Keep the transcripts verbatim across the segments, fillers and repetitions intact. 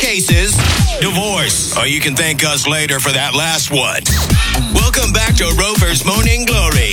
cases, divorce. Or you can thank us later for that last one. Welcome back to Rover's Morning Glory.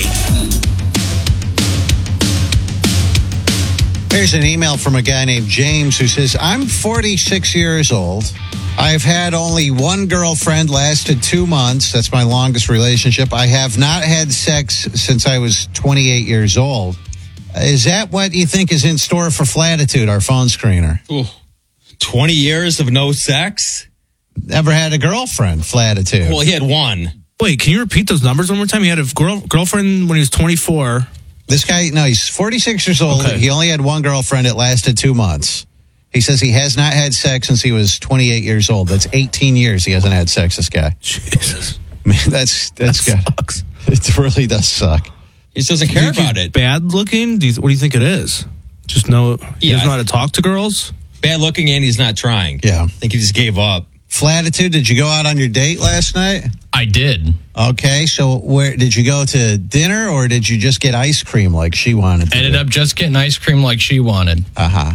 Here's an email from a guy named James who says, I'm forty-six years old. I've had only one girlfriend, lasted two months. That's my longest relationship. I have not had sex since I was twenty-eight years old. Is that what you think is in store for Flatitude, our phone screener? Ooh, twenty years of no sex? Never had a girlfriend, Flatitude. Well, he had one. Wait, can you repeat those numbers one more time? He had a girl, girlfriend when he was twenty-four. This guy, no, he's forty-six years old. Okay. He only had one girlfriend. It lasted two months. He says he has not had sex since he was twenty-eight years old. That's eighteen years he hasn't had sex, this guy. Jesus. Man, that's, that's that good. sucks. It really does suck. He just doesn't care about it. Bad looking? Do you, what do you think it is? Just know he Yeah. doesn't know how to talk to girls? Bad looking and he's not trying. Yeah. I think he just gave up. Flatitude, did you go out on your date last night? I did. Okay, so where did you go to dinner or did you just get ice cream like she wanted to? Ended do? up just getting ice cream like she wanted. Uh-huh.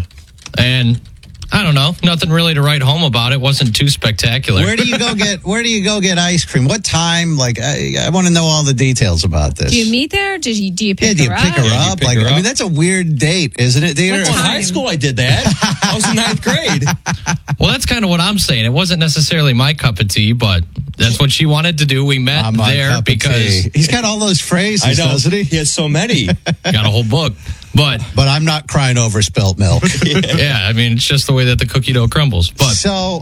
And I don't know, nothing really to write home about. It wasn't too spectacular. Where do you go get where do you go get ice cream? What time? Like I, I want to know all the details about this. Do you meet there? Did you do you yeah, pick do you her pick up? her Yeah, you up? pick Like her I mean up. that's a weird date, isn't it, Dieter? Well, in high school I did that. I was in ninth grade. Well, that's kind of what I'm saying. It wasn't necessarily my cup of tea, but that's what she wanted to do. We met Not my there cup of because tea. He's got all those phrases, I know. doesn't he? He has so many. got a whole book. But But I'm not crying over spilt milk. yeah, I mean, it's just the way that the cookie dough crumbles. But So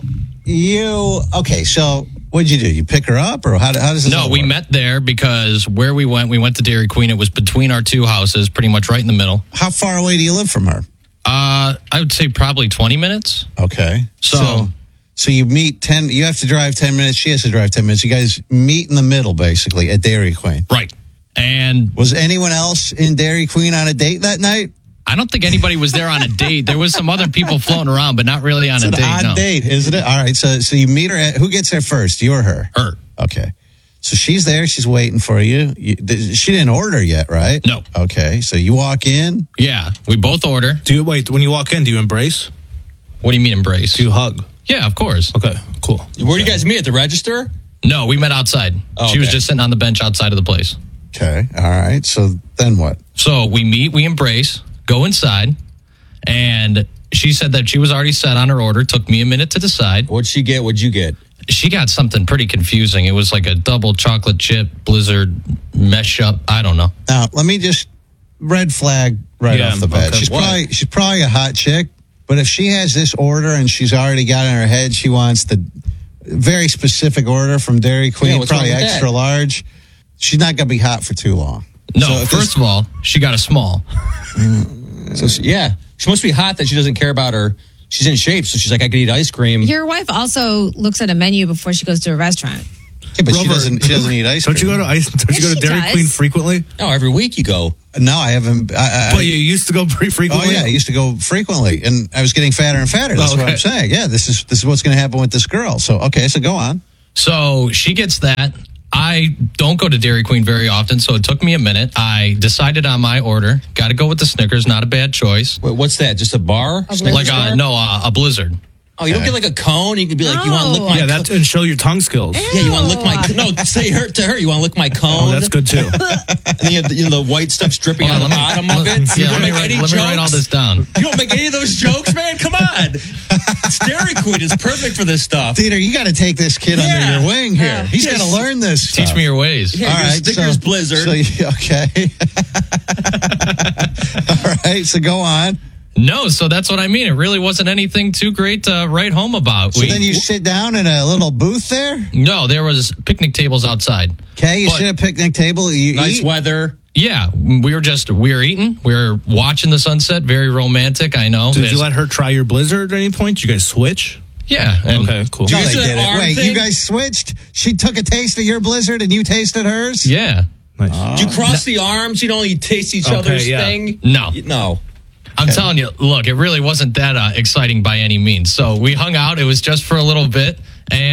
you okay? So what'd you do? You pick her up, or how, how does this? no, all we work? met there because where we went, we went to Dairy Queen. It was between our two houses, pretty much right in the middle. How far away do you live from her? Uh, I would say probably twenty minutes. Okay, So- so so you meet ten. You have to drive ten minutes. She has to drive ten minutes. You guys meet in the middle, basically, at Dairy Queen. Right. And Was anyone else in Dairy Queen on a date that night? I don't think anybody was there on a date. There was some other people floating around, but not really on It's a an date. odd no. date, isn't it? All right, so so you meet her at who gets there first? You or her? Her. Okay. So she's there. She's waiting for you. you th- she didn't order yet, right? No. Okay. So you walk in. Yeah, we both order. Do you wait when you walk in? Do you embrace? What do you mean embrace? Do you hug? Yeah, of course. Okay, cool. Where do you guys meet? At the register? No, we met outside. Oh, She was okay. just sitting on the bench outside of the place. Okay. All right. So then what? So we meet, we embrace, go inside, and she said that she was already set on her order. Took me a minute to decide. What'd she get? What'd you get? She got something pretty confusing. It was like a double chocolate chip blizzard mesh up. I don't know. Now let me just red flag right Yeah, off the bat. okay. She's What? probably she's probably a hot chick, but if she has this order and she's already got in her head she wants the very specific order from Dairy Queen, Yeah, what's probably wrong with extra that? large, she's not gonna be hot for too long. No, So if first this- of all, she got a small. So she, yeah, she must be hot that she doesn't care about her. She's in shape, so she's like, I could eat ice cream. Your wife also looks at a menu before she goes to a restaurant. Yeah, but she Rover, doesn't she doesn't eat ice cream. Don't you go to ice? Don't Yes, you go to she Dairy does. Queen frequently? No, every week you go. No, I haven't. I, I, But you used to go pretty oh frequently. yeah, I used to go frequently, and I was getting fatter and fatter. That's Oh, what okay. I'm saying. Yeah, this is this is what's going to happen with this girl. So okay, so go on. So she gets that. I don't go to Dairy Queen very often, so it took me a minute. I decided on my order. Got to go with the Snickers, not a bad choice. Wait, what's that? Just a bar? A Snickers Like bar? a, no, a, a blizzard. Oh, you don't get like a cone? You could be like, you want to lick No. my Yeah, that's and show your tongue skills. Yeah, you want to lick my no? Say her to her. You want to lick my cone? Oh, that's good too. And then you have the, you know, the white stuff dripping on the bottom of it. You Yeah, don't let me, make write, any let me write all jokes? this down. You don't make any of those jokes, man. Come on, it's Dairy Queen is perfect for this stuff. Theater, you got to take this kid Yeah. under your wing here. Yeah. He's Yes. going to learn this. Teach stuff. me your ways. Yeah, All your right, Snickers so, Blizzard. So, you- okay. All right, so go on. No, so that's what I mean. It really wasn't anything too great to write home about. So We- then you sit down in a little booth there. no, there was picnic tables outside. Okay, you But- sit at a picnic table. You Nice eat. weather. Yeah, we were just we were eating, we were watching the sunset. Very romantic, I know. Did you It's- let her try your blizzard at any point? Did you guys switch? Yeah. and- Okay, cool. No, you they do that didn't. arm Wait, thing? you guys switched. She took a taste of your blizzard, and you tasted hers. Yeah. Nice. Do you cross the arms? You don't you taste each Okay, other's yeah. thing? No. No. I'm telling you, look, it really wasn't that uh, exciting by any means. So we hung out. It was just for a little bit. And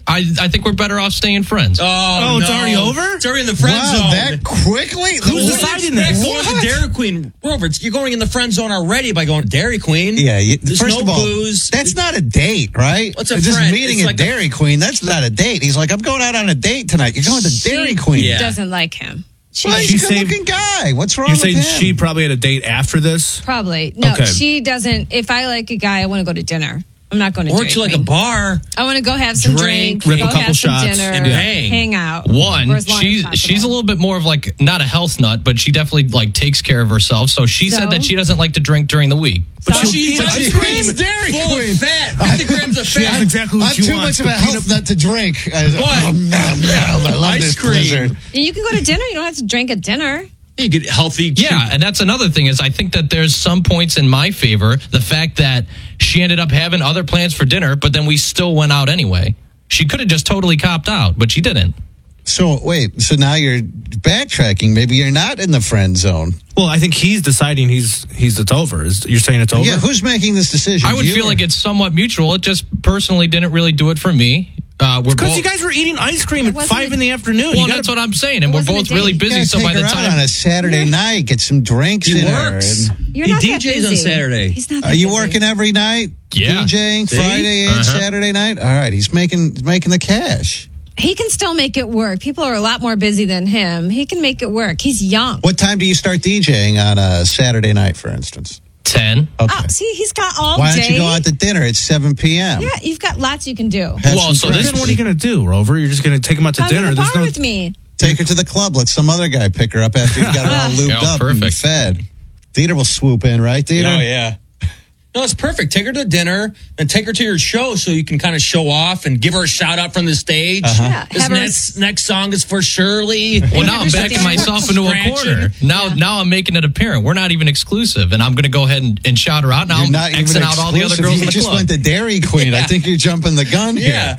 I, I think we're better off staying friends. Oh, Oh, it's no. already over? It's already in the friend Wow, zone. that quickly? Who's What? deciding this? Going to Dairy Queen. Roberts, you're going in the friend zone already by going to Dairy Queen. Yeah, you, There's first no of all, booze. that's not a date, right? What's a Just friend? meeting It's at like a- Dairy Queen, that's not a date. He's like, I'm going out on a date tonight. You're going to Dairy She Queen. Yeah. doesn't like him. She Well, She he's a saved- good-looking guy. What's wrong You're with saying him? she probably had a date after this? probably no. Okay. She doesn't. If I like a guy, I want to go to dinner. I'm not going to. Or Dairy to like a Queen. bar. I want to go have some Drink, drink, rip go a couple have some shots, dinner, and hang. hang out. One, for as long as she's possible. she's a little bit more of like not a health nut, but she definitely like takes care of herself. So she So? said that she doesn't like to drink during the week. But So- she'll She eat eats ice ice cream. cream. Dairy Full Queen. of fat. fifty grams of She has fat. exactly what I'm she too wants. much of a The health peanut- nut to drink. I, What? Oh, nom, nom. I love Ice this cream. blizzard. You can go to dinner. You don't have to drink at dinner. You get healthy. Yeah, and that's another thing is I think that there's some points in my favor. The fact that she ended up having other plans for dinner, but then we still went out anyway. She could have just totally copped out, but she didn't. So, wait, so now you're backtracking. Maybe you're not in the friend zone. Well, I think he's deciding he's he's it's over. Is you're saying it's over? Yeah, who's making this decision? I would You feel or- like it's somewhat mutual. It just personally didn't really do it for me. Uh, we're Because both, you guys were eating ice cream at wasn't five a- in the afternoon. well, You gotta- that's what I'm saying, and It we're wasn't a both really date. You busy. gotta So take by the her out time on a Saturday night, get some drinks He in works. her. You're He not D that Js on busy. Saturday. He's not. That Are you busy. working every night? Yeah. DJing See? Friday and Uh-huh. Saturday night. All right, he's making making the cash. He can still make it work. People are a lot more busy than him. He can make it work. He's young. What time do you start DJing on a Saturday night, for instance? ten. Okay. Oh, see, he's got all Why day. don't you go out to dinner at seven p.m.? Yeah, you've got lots you can do. Have Well, some so this Then what are you going to do, Rover? You're just going to take him out to Come dinner. to the There's bar no. with me. Take her to the club. Let some other guy pick her up after you've got her all lubed Yeah, up and perfect. fed. Dieter will swoop in, right, Dieter? Oh, yeah. No, it's perfect. Take her to dinner and take her to your show so you can kind of show off and give her a shout out from the stage. Uh-huh. Yeah, This have her- next, next song is for Shirley. Well, now I'm There's backing something myself into a scratching. corner. Now, now I'm making it apparent we're not even exclusive, and I'm going to go ahead and, and shout her out. Now You're I'm not even Xing out all the other exclusive. girls You in the just club. went to Dairy Queen. I Yeah. think you're jumping the gun here. Yeah.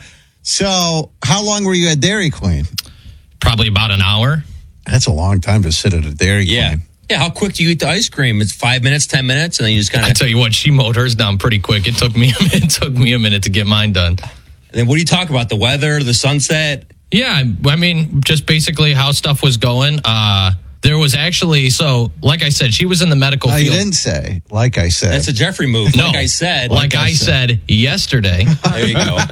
So, how long were you at Dairy Queen? Probably about an hour. That's a long time to sit at a Dairy Yeah. Queen. Yeah, how quick do you eat the ice cream? It's five minutes, ten minutes, and then you just kind I of. tell you what, she mowed hers down pretty quick. It took me it took me a minute to get mine done. Then what do you talk about? The weather, the sunset? Yeah, I I mean, just basically how stuff was going. Uh, there was actually so, like I said, she was in the medical No, you field. didn't say. Like I said. That's a Jeffrey move. No, Like I said. like, I said, yesterday, There you go.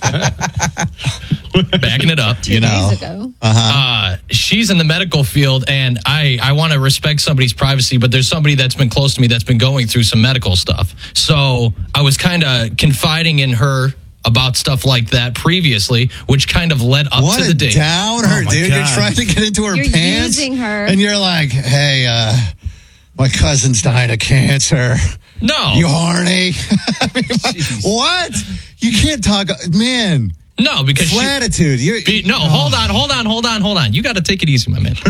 backing it up. you know. Days ago. Uh, she's in the medical field, and I, I want to respect somebody's privacy, but there's somebody that's been close to me that's been going through some medical stuff. So I was kind of confiding in her about stuff like that previously, which kind of led up What to a the date. downer, Oh, my dude. You're God. trying to get into her You're pants. using her. And you're like, hey, uh, my cousin's dying of cancer. No, You horny? I mean, what? You can't talk. Man, no, because she, platitude. You're, be, no, hold on, hold on, hold on, hold on. You got to take it easy, my man.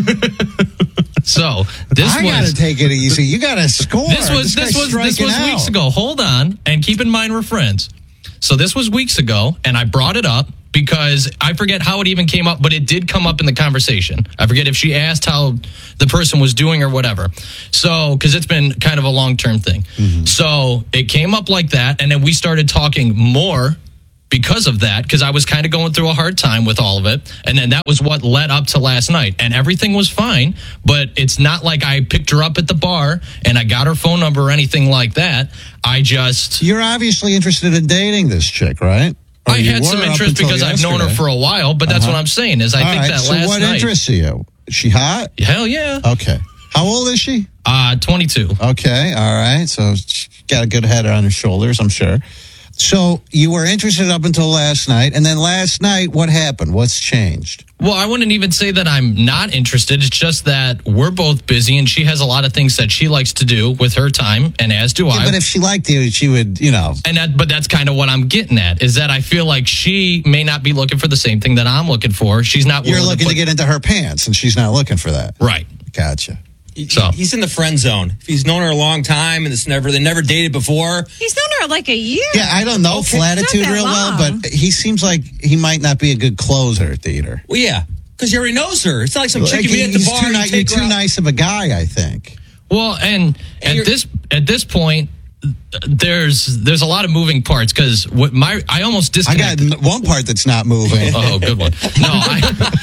So this I was got to take it easy. You got to score. this was guy's this was this striking was out. weeks ago. Hold on, and keep in mind we're friends. So this was weeks ago, and I brought it up because I forget how it even came up, but it did come up in the conversation. I forget if she asked how the person was doing or whatever. So, because it's been kind of a long term thing. Mm-hmm. So it came up like that, and then we started talking more because of that, because I was kind of going through a hard time with all of it. And then that was what led up to last night. And everything was fine, but it's not like I picked her up at the bar and I got her phone number or anything like that. I just, You're obviously interested in dating this chick, right? Or I you had were some up interest until because I've known her yesterday. for a while, but that's Uh-huh. what I'm saying is I All think right, that so last what night. interests you? Is she hot? Hell yeah. Okay. How old is she? Uh, twenty-two. Okay, all right. So she got a good head on her shoulders, I'm sure. So you were interested up until last night, and then last night, what happened? What's changed? Well, I wouldn't even say that I'm not interested. It's just that we're both busy and she has a lot of things that she likes to do with her time, and as do Yeah, I. but if she liked you, she would, you know. And that, but that's kind of what I'm getting at is that I feel like she may not be looking for the same thing that I'm looking for. She's not. You're willing looking put, to get into her pants, and she's not looking for that. right. Gotcha. So- He's in the friend zone. If he's known her a long time and it's never they never dated before. He's known her like a year. Yeah, I don't know Okay. platitude Not that real well, long. but he seems like he might not be a good closer at theater. Well, yeah, because he already knows her. It's not like some chick Like, you meet at the he's bar. too, and ni- you you're take her too out. nice of a guy, I think. Well, and, And at you're- this at this point, there's there's a lot of moving parts because what my I almost I disconnected. got n- one part that's not moving. Oh, good one. No, I,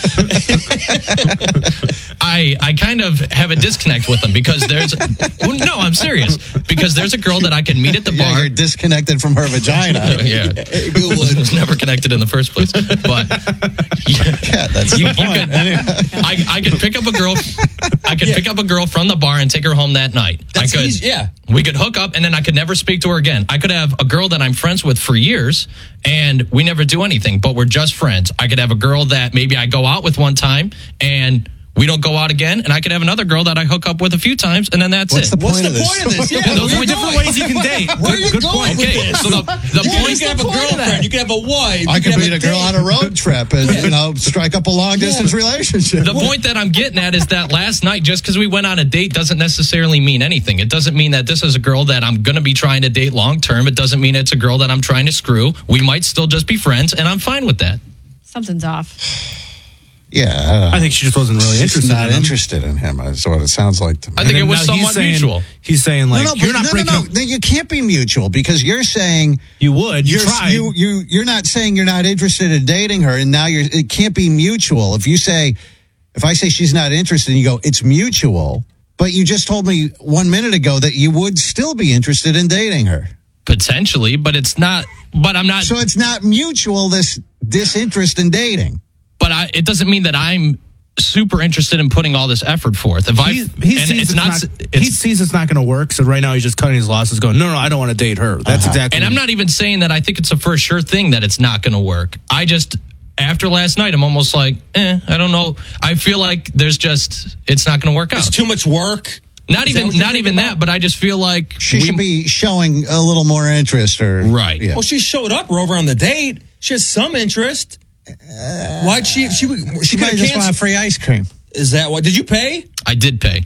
I I kind of have a disconnect with them because there's well, no, I'm serious because there's a girl that I can meet at the Yeah, bar. you're disconnected from her vagina. Yeah, it was never connected in the first place. But Yeah, that's you, the you point. could, I, I could pick up a girl. I could pick up a girl from the bar and take her home that night. That's I could, easy, yeah. We could hook up, and then I could never speak to her again. I could have a girl that I'm friends with for years, and we never do anything, but we're just friends. I could have a girl that maybe I go out with one time, and we don't go out again, and I could have another girl that I hook up with a few times, and then that's What's it. the What's point the of this? point of this? Yeah, Those where are you different going? ways you can date. Where are Good, you good going point. with Okay, this? so the, the Yeah, point you can have a girlfriend. You can have a wife. I you could can meet a have girl on a road trip and, you know, strike up a long distance relationship. The point that I'm getting at is that last night, just because we went on a date doesn't necessarily mean anything. It doesn't mean that this is a girl that I'm going to be trying to date long term. It doesn't mean it's a girl that I'm trying to screw. We might still just be friends, and I'm fine with that. Something's off. Yeah, I, don't know. I think she just wasn't really She's interested not in him. interested in him. Is what it sounds like to me. I think it And was now he's somewhat saying- mutual. He's saying, like, no, no, you're but- not no, breaking no, up. no, no. You can't be mutual because you're saying You would. You you're tried. you you you're not saying you're not interested in dating her, and now you're. It can't be mutual. If you say, if I say she's not interested, and you go, it's mutual. But you just told me one minute ago that you would still be interested in dating her. Potentially, but it's not. But I'm not. So it's not mutual. This disinterest in dating. But I, it doesn't mean that I'm super interested in putting all this effort forth. If I he, he and sees it's it's not. not, it's, he sees it's not going to work, so right now he's just cutting his losses, going, no, no, I don't want to date her. That's exactly. and I'm not even saying that I think it's a for sure thing that it's not going to work. I just. After last night, I'm almost like, eh, I don't know. I feel like there's just, it's not going to work out. It's too much work. Not Is that even, what you're not even thinking that, about? but I just feel like She we- should be showing a little more interest, or Right. Yeah. Well, she showed up. We're over on the date. She has some interest. Why'd she? She she, She could might have just want canceled. free ice cream. Is that what? Did you pay? I did pay.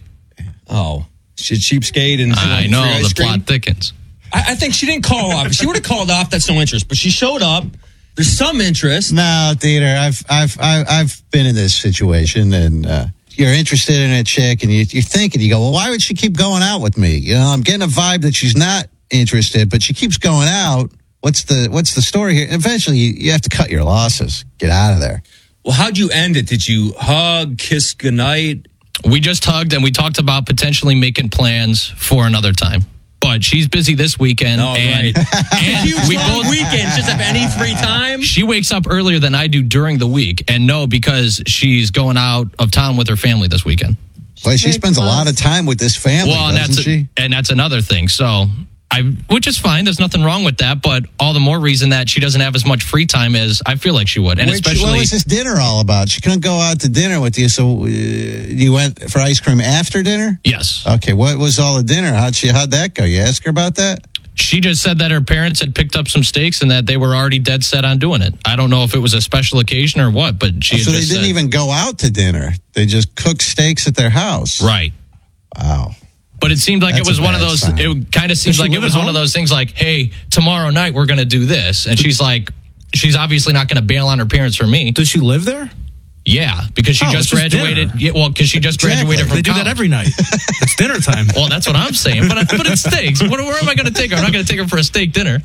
Oh, she's cheapskate and she I wanted know free ice the cream. plot thickens. I, I think she didn't call off. If she would have called off, that's no interest. But she showed up. There's some interest. No, Dieter, I've I've I've, I've been in this situation, and uh, you're interested in a chick, and you, you're thinking, you go, well, why would she keep going out with me? You know, I'm getting a vibe that she's not interested, but she keeps going out. What's the what's the story here? Eventually, you, you have to cut your losses. Get out of there. Well, how'd you end it? Did you hug, kiss goodnight? We just hugged and we talked about potentially making plans for another time. But she's busy this weekend, Oh, and, right. and Huge we long both. weekend. Just have any free time? She wakes up earlier than I do during the week, and no, because she's going out of town with her family this weekend. Well, she Very spends a lot close. of time with this family, Well, and doesn't that's she? and that's another thing. So I, which is fine. There's nothing wrong with that. But all the more reason that she doesn't have as much free time as I feel like she would, and Which- especially what was this dinner all about? She couldn't go out to dinner with you, so uh, you went for ice cream after dinner? yes. Okay, what was all the dinner? How'd she? How'd that go? You ask her about that? She just said that her parents had picked up some steaks and that they were already dead set on doing it. I don't know if it was a special occasion or what, but she had So they just didn't said, even go out to dinner. They just cooked steaks at their house. right. Wow. But it seemed like That's it was a one of bad those. sign. It kind of seems she like it live was at one of home? those things like, hey, tomorrow night we're going to do this, and she's like, she's obviously not going to bail on her parents for me. Does she live there? Yeah, because she Oh, just it's just graduated. dinner. Yeah, well, because she just Exactly. graduated from They do that college. every night. It's dinner time. Well, that's what I'm saying. But but it steaks. What, where am I going to take her? I'm not going to take her for a steak dinner.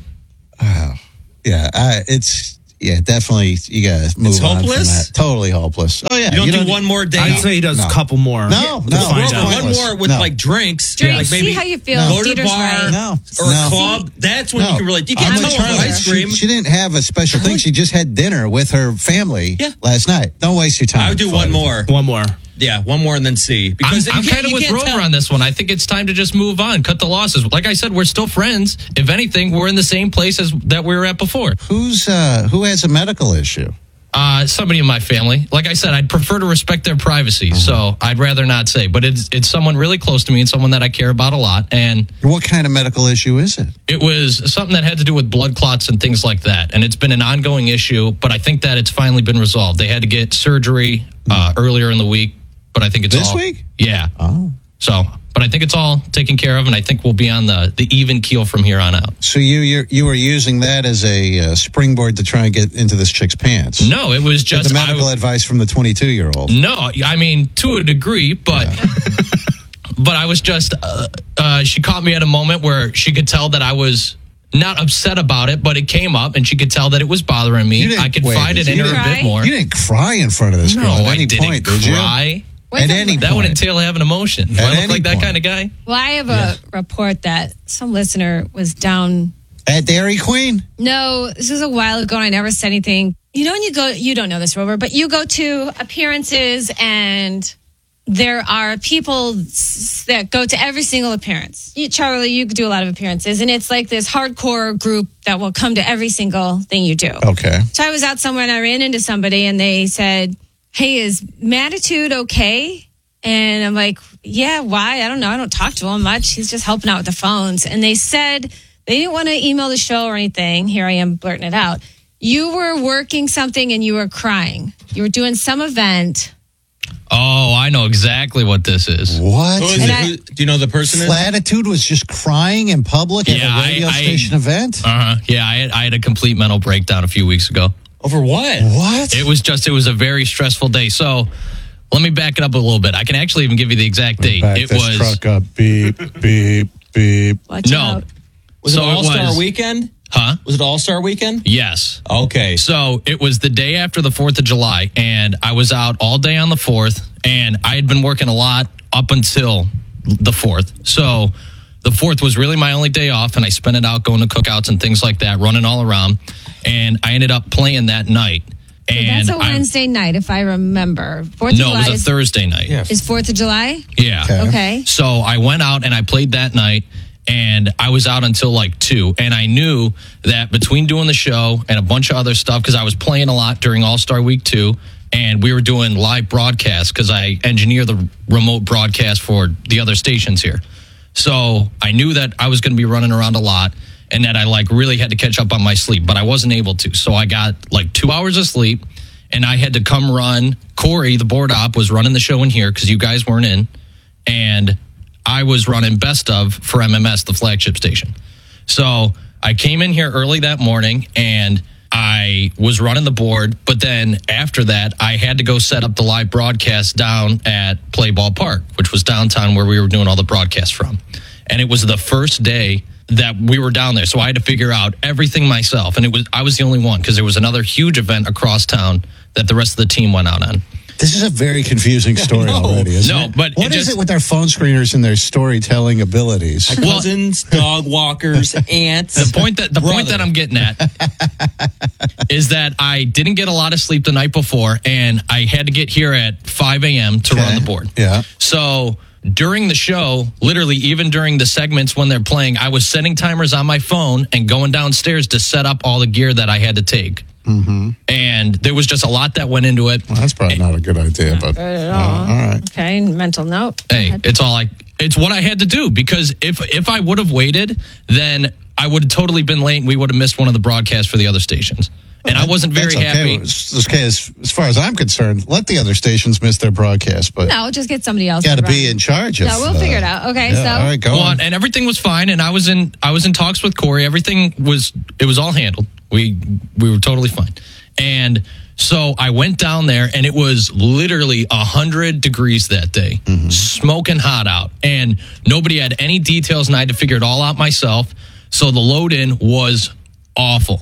Yeah, I, it's yeah, definitely. You gotta move It's on from hopeless? that. Totally hopeless. Oh yeah, You don't do one more date? I'd say he does No. a couple more. No, to no, find we're out. fine. One Pointless. more with No. like drinks. Drink, like maybe see how you feel. Go to the Dieter's bar right. No, or no. a club. That's when No. you can really. You I'm can with tell Charlie. her ice cream. She, she didn't have a special thing. She just had dinner with her family Yeah. last night. Don't waste your time. I would do one more. One more. Yeah, one more and then see. I'm, Because you I'm can't- kind of you with can't Rover tell. on this one. I think it's time to just move on, cut the losses. Like I said, we're still friends. If anything, we're in the same place as that we were at before. Who's uh who has a medical issue? Uh, somebody in my family. Like I said, I'd prefer to respect their privacy, so I'd rather not say. But it's it's someone really close to me and someone that I care about a lot. And What kind of medical issue is it? it was something that had to do with blood clots and things like that. And it's been an ongoing issue, but I think that it's finally been resolved. They had to get surgery uh, earlier in the week, but I think it's This all week? Yeah. Oh. So, but I think it's all taken care of, and I think we'll be on the the even keel from here on out. So you you you were using that as a uh, springboard to try and get into this chick's pants? No, it was Get just the medical I, advice from the twenty-two year old. No, I mean to a degree, but but I was just uh, uh, she caught me at a moment where she could tell that I was not upset about it, but it came up and she could tell that it was bothering You me. didn't- I could wait, find it in you her a didn't bit more. You didn't cry in front of this girl No, at I any didn't point, did you? cry. What's At up? any That would point. entail having emotion. Do At I look any like that point. kind of guy? Well, I have a report that some listener was down. At Dairy Queen? No, this was a while ago and I never said anything. You know when you go, you don't know this, Rover, but you go to appearances and there are people s- that go to every single appearance. You, Charlie, you do a lot of appearances and it's like this hardcore group that will come to every single thing you do. Okay. So I was out somewhere and I ran into somebody and they said, "Hey, is Matitude okay?" And I'm like, "Yeah, why? I don't know. I don't talk to him much. He's just helping out with the phones." And they said they didn't want to email the show or anything. Here I am blurting it out. You were working something and you were crying. You were doing some event. Oh, I know exactly what this is. What? Who is And it? I- Who- do you know the person? is? Latitude was just crying in public at Yeah, a radio I- I- station event? Uh huh. Yeah, I had, I had a complete mental breakdown a few weeks ago. Over what? What? It was just, it was a very stressful day. So let me back it up a little bit. I can actually even give you the exact date. Back It this was truck up. Beep, beep, beep. Watch no, out. Was So it it All Star was- Weekend? huh? Was it All Star Weekend? Yes. Okay. So it was the day after the fourth of July, and I was out all day on the fourth, and I had been working a lot up until the fourth. So the fourth was really my only day off, and I spent it out going to cookouts and things like that, running all around. And I ended up playing that night. So And that's a I- Wednesday night, if I remember. Fourth of no, it July was a is, Thursday night. Yeah. is Fourth of July. Yeah. Okay. Okay. So I went out and I played that night, and I was out until like two. And I knew that between doing the show and a bunch of other stuff, because I was playing a lot during All Star Week two, and we were doing live broadcasts because I engineer the remote broadcast for the other stations here. So I knew that I was going to be running around a lot, and that I like really had to catch up on my sleep, but I wasn't able to. So I got like two hours of sleep, and I had to come run. Corey, the board op, was running the show in here because you guys weren't in, and I was running Best Of for M M S, the flagship station. So I came in here early that morning, and I was running the board, but then after that, I had to go set up the live broadcast down at Play Ball Park, which was downtown where we were doing all the broadcasts from. And it was the first day that we were down there, so I had to figure out everything myself. And it was I was the only one because there was another huge event across town that the rest of the team went out on. This is a very confusing story No. already, isn't No, it? but What it is just- it with their phone screeners and their storytelling abilities? Well- Cousins, dog walkers, aunts. The point that the point brother. that I'm getting at is that I didn't get a lot of sleep the night before, and I had to get here at five a.m. to Okay. run the board. Yeah. So during the show, literally even during the segments when they're playing, I was setting timers on my phone and going downstairs to set up all the gear that I had to take. Mm-hmm. And there was just a lot that went into it. Well, that's probably not a good idea, but uh, all right. Okay, mental note. Hey, it's all I. It's what I had to do because if if I would have waited, then I would have totally been late. And we would have missed one of the broadcasts for the other stations, and I wasn't very That's okay. happy. It's it's okay. As, as far as I'm concerned, let the other stations miss their broadcast, but No, just get somebody else. got to to be run. in charge of No, we'll uh, figure it out. Okay, yeah, so all right, go Well, on. and everything was fine, and I was in I was in talks with Corey. Everything was it was all handled. We we were totally fine, and so I went down there, and it was literally a hundred degrees that day, Mm-hmm. smoking hot out, and nobody had any details, and I had to figure it all out myself. So the load in was awful,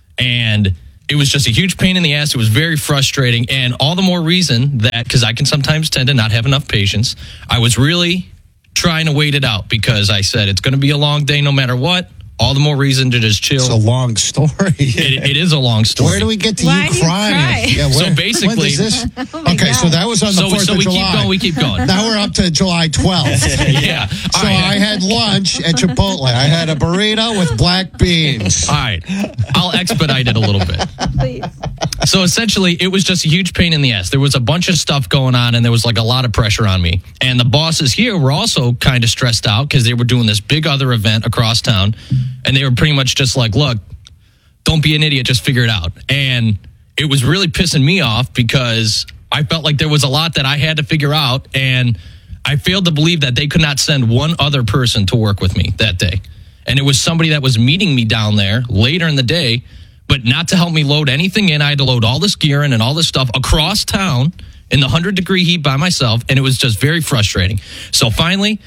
and it was just a huge pain in the ass. It was very frustrating, and all the more reason that because I can sometimes tend to not have enough patience. I was really trying to wait it out because I said it's going to be a long day no matter what. All the more reason to just chill. It's a long story. it, it is a long story. Where do we get to Why you do you crying? cry? Yeah, So where- basically- when is this? Oh my okay, so God. that was on the So- fourth so of we keep July. going, we keep going. Now we're up to July twelfth. yeah. So All right. I had lunch at Chipotle. I had a burrito with black beans. All right. I'll expedite it a little bit. please. So essentially, it was just a huge pain in the ass. There was a bunch of stuff going on, and there was like a lot of pressure on me. And the bosses here were also kind of stressed out because they were doing this big other event across town. And they were pretty much just like, look, don't be an idiot, just figure it out. And it was really pissing me off because I felt like there was a lot that I had to figure out. And I failed to believe that they could not send one other person to work with me that day. And it was somebody that was meeting me down there later in the day, but not to help me load anything in. I had to load all this gear in and all this stuff across town in the one hundred degree heat by myself. And it was just very frustrating. So finally,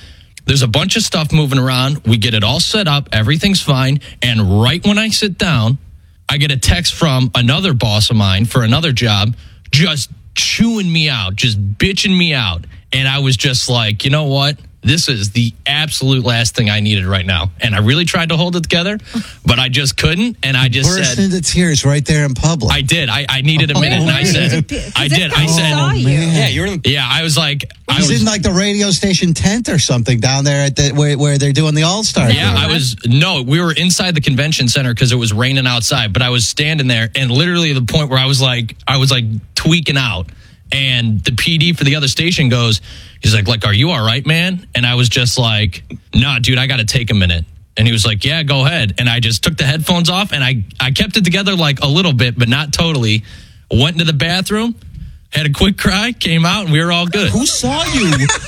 There's a bunch of stuff moving around. We get it all set up. Everything's fine. And right when I sit down, I get a text from another boss of mine for another job, just chewing me out, just bitching me out. And I was just like, you know what? This is the absolute last thing I needed right now. And I really tried to hold it together, but I just couldn't. And I just Burst said, into tears right there in public. I did. I, I needed a minute. And I said, I did. I said, saw you. Yeah, you're in. yeah, I was like, I He's was in like the radio station tent or something down there at the where, where they're doing the All-Star. Yeah, game. I was, no, we were inside the convention center because it was raining outside, but I was standing there and literally the point where I was like, I was like tweaking out. And the P D for the other station goes, he's like, like, are you all right, man? And I was just like, nah, dude, I got to take a minute. And he was like, yeah, go ahead. And I just took the headphones off and I, I kept it together like a little bit, but not totally. Went into the bathroom, had a quick cry, came out, and we were all good. Who saw you?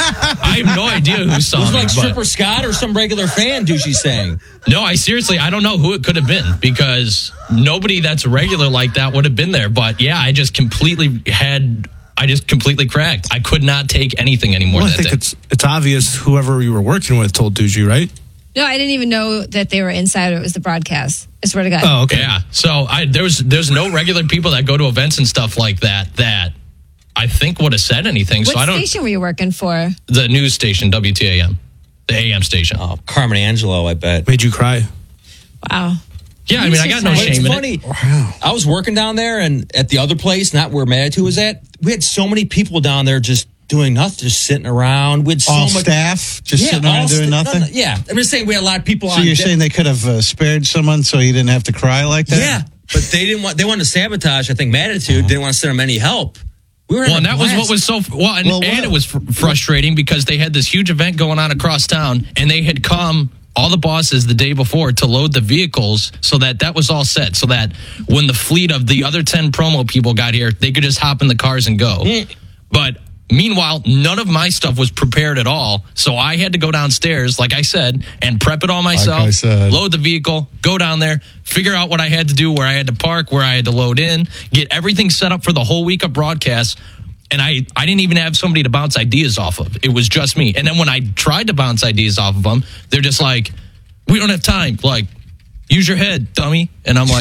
I have no idea who saw Was it me. like but- Stripper Scott or some regular fan, douchey saying? No, I seriously, I don't know who it could have been because nobody that's regular like that would have been there. But yeah, I just completely had, I just completely cracked. I could not take anything anymore Well, I that think day. it's it's obvious whoever you were working with told Duji, right? No, I didn't even know that they were inside. It was the broadcast. I swear to God. Oh, okay. Yeah. So I there's there's no regular people that go to events and stuff like that that I think would have said anything. What so I don't. station were you working for? The news station, W T A M, the A M station. Oh, Carmen Angelo, I bet. Made you cry. Wow. Yeah, I mean, I got no But But it's shame in it. funny. I was working down there, and at the other place, not where Manitou was at, we had so many people down there just doing nothing, just sitting around. We had so all much staff just Yeah, sitting around all doing sta- nothing. no, no, yeah, I'm just saying we had a lot of people So on. you're de- saying they could have uh, spared someone so you didn't have to cry like that? yeah, but they didn't want. They wanted to sabotage. I think Manitou didn't want to send them any help. We were Well, and that was what was so well, and, Well, and what- it was fr- frustrating because they had this huge event going on across town, and they had come all the bosses the day before to load the vehicles, so that that was all set, so that when the fleet of the other ten promo people got here, they could just hop in the cars and go. But meanwhile, none of my stuff was prepared at all, so I had to go downstairs, like I said, and prep it all myself. I said. Load the vehicle, go down there, figure out what I had to do, where I had to park, where I had to load in, get everything set up for the whole week of broadcasts. And I, I didn't even have somebody to bounce ideas off of. It was just me. And then when I tried to bounce ideas off of them, they're just like, we don't have time. Like, use your head, dummy. And I'm like,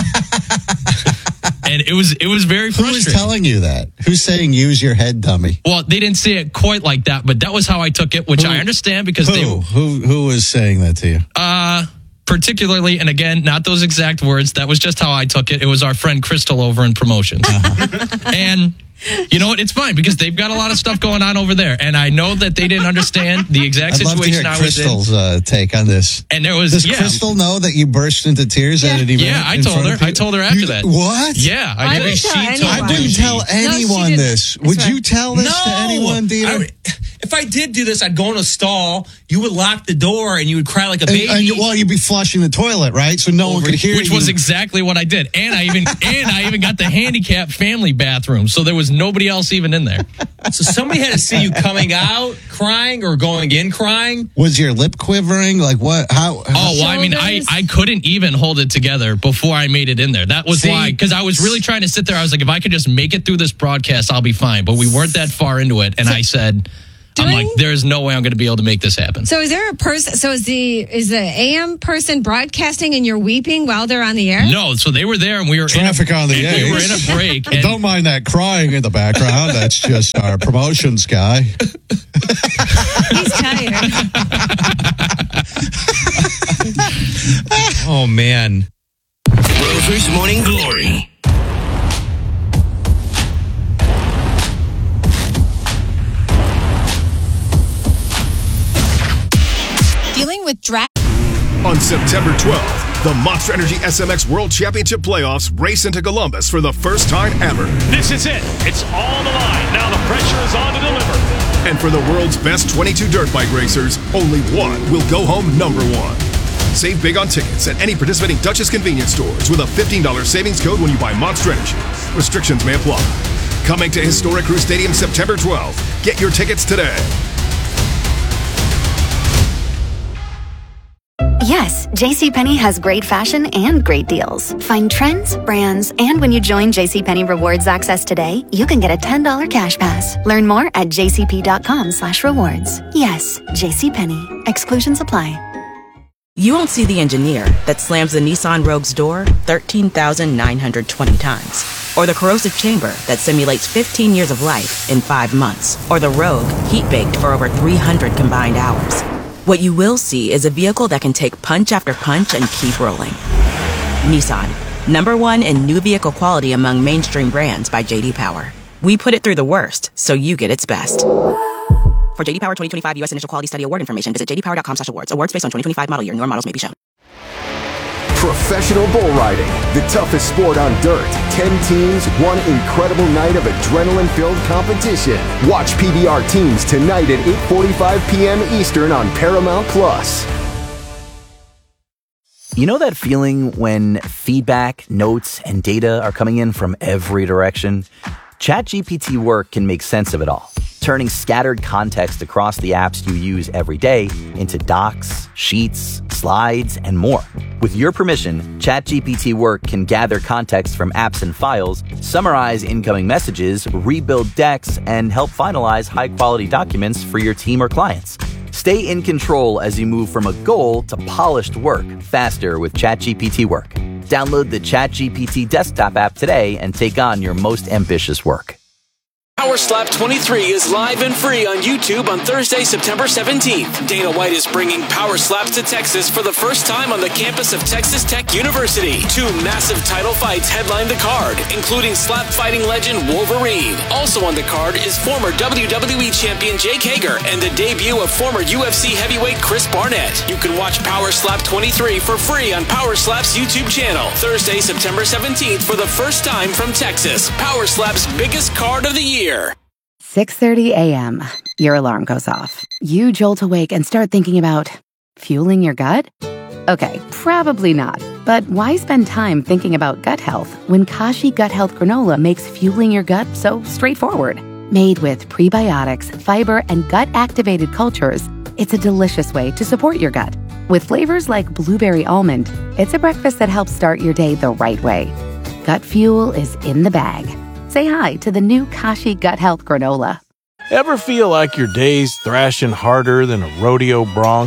and it was it was very Who frustrating. is telling you that? Who's saying use your head, dummy? Well, they didn't say it quite like that, but that was how I took it, which Who- I understand because Who? they Who? Who was saying that to you? uh particularly, and again, not those exact words. That was just how I took it. It was our friend Crystal over in promotions. Uh-huh. And you know what? It's fine because they've got a lot of stuff going on over there. And I know that they didn't understand the exact I'd love to hear situation I was in. Crystal's uh, take on this. And there was, Does yeah. Crystal know that you burst into tears at an event? Yeah, I in told front her. of I people? told her after You- that. What? Yeah, I I did. didn't She tell told anyone. I me. didn't tell she anyone didn't. this. That's Would right. you tell this to anyone, Dina? I would- if I did do this, I'd go in a stall. You would lock the door, and you would cry like a And- baby. and you- well, you'd be flushing the toilet, right? So no one Over could hear Which you. was exactly what I did. And I even and I even got the handicap family bathroom. So there was nobody else even in there. So somebody had to see you coming out crying or going in crying. Was your lip quivering? Like what? How? how Oh, well, I mean, I, Shoulders. I couldn't even hold it together before I made it in there. That was See? why, because I was really trying to sit there. I was like, if I could just make it through this broadcast, I'll be fine. But we weren't that far into it. And I said, I'm Doing- like, there's no way I'm going to be able to make this happen. So is there a person? So is the is the A M person broadcasting and you're weeping while they're on the air? No, so they were there and we were Traffic in a, on the and we were A's. in a break. And Don't mind that crying in the background. That's just our promotions guy. He's tired. Oh man. Rover's Morning Glory. Dealing with drought. On September twelfth, the Monster Energy S M X World Championship Playoffs race into Columbus for the first time ever. This is it. It's all on the line. Now the pressure is on to deliver. And for the world's best twenty-two dirt bike racers, only one will go home number one. Save big on tickets at any participating Duchess convenience stores with a fifteen dollars savings code when you buy Monster Energy. Restrictions may apply. Coming to Historic Crew Stadium September twelfth. Get your tickets today. Yeah, Yes, JCPenney has great fashion and great deals. Find trends, brands, and when you join JCPenney Rewards Access today, you can get a ten dollars cash pass. Learn more at jcp.com slash rewards. Yes, JCPenney. Exclusions apply. You won't see the engineer that slams the Nissan Rogue's door thirteen thousand nine hundred twenty times. Or the corrosive chamber that simulates fifteen years of life in five months. Or the Rogue heat-baked for over three hundred combined hours. What you will see is a vehicle that can take punch after punch and keep rolling. Nissan, number one in new vehicle quality among mainstream brands by J D Power. We put it through the worst, so you get its best. For J D Power twenty twenty-five U S Initial Quality Study Award information, visit j d power dot com slash awards. Awards based on twenty twenty-five model year. Newer models may be shown. Professional bull riding, the toughest sport on dirt. Ten teams, one incredible night of adrenaline-filled competition. Watch P B R Teams tonight at eight forty-five p.m. Eastern on Paramount Plus. You know that feeling when feedback, notes, and data are coming in from every direction? ChatGPT Work can make sense of it all, turning scattered context across the apps you use every day into docs, sheets, slides, and more. With your permission, ChatGPT Work can gather context from apps and files, summarize incoming messages, rebuild decks, and help finalize high-quality documents for your team or clients. Stay in control as you move from a goal to polished work faster with ChatGPT Work. Download the ChatGPT desktop app today and take on your most ambitious work. Power Slap twenty-three is live and free on YouTube on Thursday, September seventeenth. Dana White is bringing Power Slaps to Texas for the first time on the campus of Texas Tech University. Two massive title fights headline the card, including slap fighting legend Wolverine. Also on the card is former W W E champion Jake Hager and the debut of former U F C heavyweight Chris Barnett. You can watch Power Slap twenty-three for free on Power Slap's YouTube channel. Thursday, September seventeenth for the first time from Texas. Power Slap's biggest card of the year. six thirty a.m. Your alarm goes off. You jolt awake and start thinking about fueling your gut? Okay, probably not. But why spend time thinking about gut health when Kashi Gut Health Granola makes fueling your gut so straightforward? Made with prebiotics, fiber, and gut-activated cultures, it's a delicious way to support your gut. With flavors like blueberry almond, it's a breakfast that helps start your day the right way. Gut fuel is in the bag. Say hi to the new Kashi Gut Health Granola. Ever feel like your day's thrashing harder than a rodeo bronc?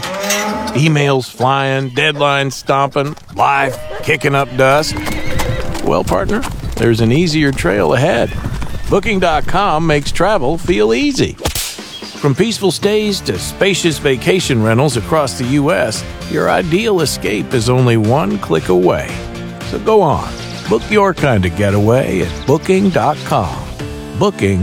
Emails flying, deadlines stomping, life kicking up dust? Well, partner, there's an easier trail ahead. Booking dot com makes travel feel easy. From peaceful stays to spacious vacation rentals across the U S, your ideal escape is only one click away. So go on. Book your kind of getaway at booking dot com. Booking.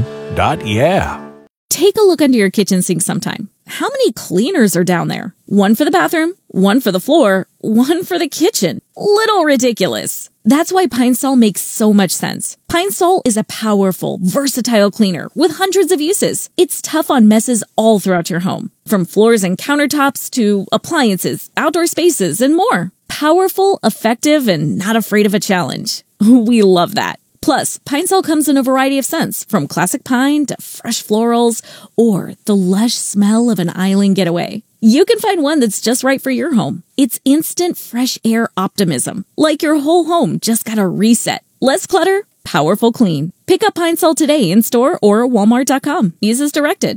Yeah. Take a look under your kitchen sink sometime. How many cleaners are down there? One for the bathroom, one for the floor, one for the kitchen. Little ridiculous. That's why Pine Sol makes so much sense. Pine Sol is a powerful, versatile cleaner with hundreds of uses. It's tough on messes all throughout your home, from floors and countertops to appliances, outdoor spaces, and more. Powerful, effective, and not afraid of a challenge. We love that. Plus, Pine Sol comes in a variety of scents, from classic pine to fresh florals or the lush smell of an island getaway. You can find one that's just right for your home. It's instant fresh air optimism, like your whole home just got a reset. Less clutter, powerful clean. Pick up Pine Sol today in store or walmart dot com. Use as directed.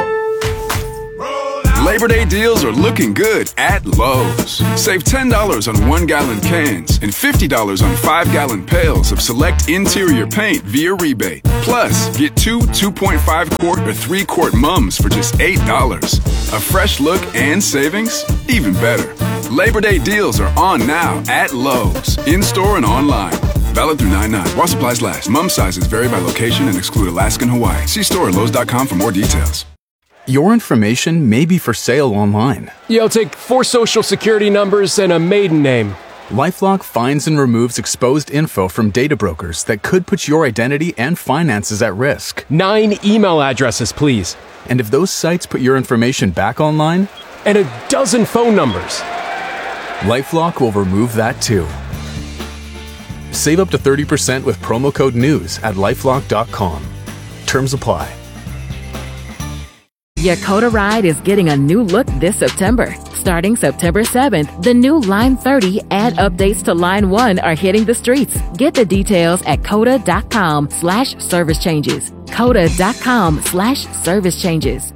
Labor Day deals are looking good at Lowe's. Save ten dollars on one-gallon cans and fifty dollars on five-gallon pails of select interior paint via rebate. Plus, get two two point five quart or three quart mums for just eight dollars. A fresh look and savings? Even better. Labor Day deals are on now at Lowe's, in-store and online. Valid through nine nine. While supplies last. Mum sizes vary by location and exclude Alaska and Hawaii. See store at lowes dot com for more details. Your information may be for sale online. Yeah, I'll take four social security numbers and a maiden name. LifeLock finds and removes exposed info from data brokers that could put your identity and finances at risk. Nine email addresses, please. And if those sites put your information back online? And a dozen phone numbers. LifeLock will remove that too. Save up to thirty percent with promo code NEWS at lifelock dot com. Terms apply. Your Coda ride is getting a new look this September. Starting September seventh, the new Line thirty and updates to Line one are hitting the streets. Get the details at coda.com slash service changes. Coda.com slash service changes.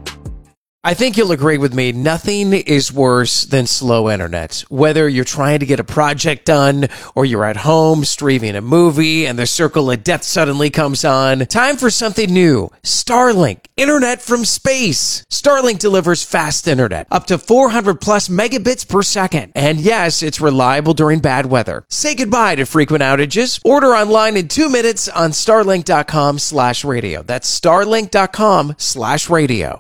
I think you'll agree with me, nothing is worse than slow internet. Whether you're trying to get a project done or you're at home streaming a movie and the circle of death suddenly comes on, time for something new. Starlink, internet from space. Starlink delivers fast internet, up to four hundred plus megabits per second. And yes, it's reliable during bad weather. Say goodbye to frequent outages. Order online in two minutes on starlink.com slash radio. That's starlink.com slash radio.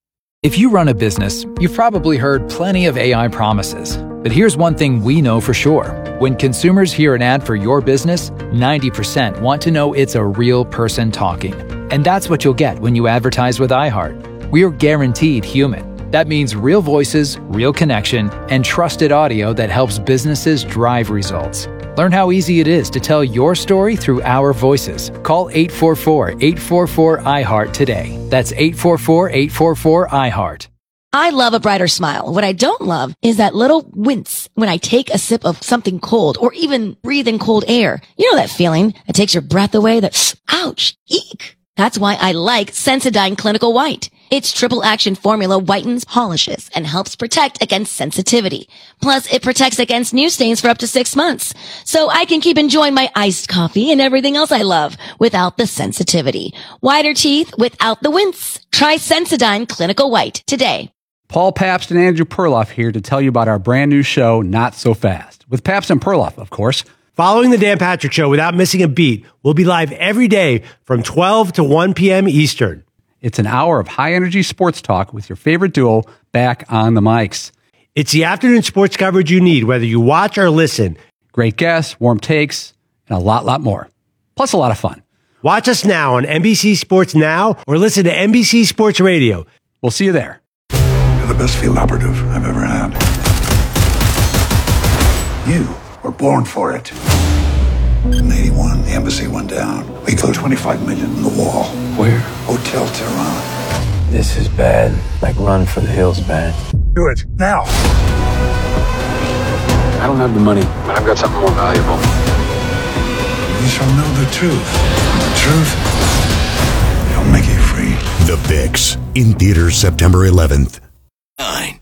If you run a business, you've probably heard plenty of A I promises. But here's one thing we know for sure. When consumers hear an ad for your business, ninety percent want to know it's a real person talking. And that's what you'll get when you advertise with iHeart. We're guaranteed human. That means real voices, real connection, and trusted audio that helps businesses drive results. Learn how easy it is to tell your story through our voices. Call eight four four, eight four four, I heart today. That's eight four four, eight four four, I heart. I love a brighter smile. What I don't love is that little wince when I take a sip of something cold or even breathe in cold air. You know that feeling that takes your breath away, that ouch, eek. That's why I like Sensodyne Clinical White. Its triple action formula whitens, polishes, and helps protect against sensitivity. Plus, it protects against new stains for up to six months. So I can keep enjoying my iced coffee and everything else I love without the sensitivity. Whiter teeth without the wince. Try Sensodyne Clinical White today. Paul Pabst and Andrew Perloff here to tell you about our brand new show, Not So Fast, with Pabst and Perloff, of course. Following the Dan Patrick Show without missing a beat, we'll be live every day from twelve to one p.m. Eastern. It's an hour of high-energy sports talk with your favorite duo back on the mics. It's the afternoon sports coverage you need, whether you watch or listen. Great guests, warm takes, and a lot, lot more. Plus a lot of fun. Watch us now on N B C Sports Now or listen to N B C Sports Radio. We'll see you there. You're the best field operative I've ever had. You were born for it. In eighty-one, the embassy went down. We flew twenty-five million in the wall. Where? Hotel Tehran. This is bad. Like Run for the Hills bad. Do it, now. I don't have the money, but I've got something more valuable. You shall know the truth. The truth shall make you free. The Fix, in theaters September eleventh. Nine.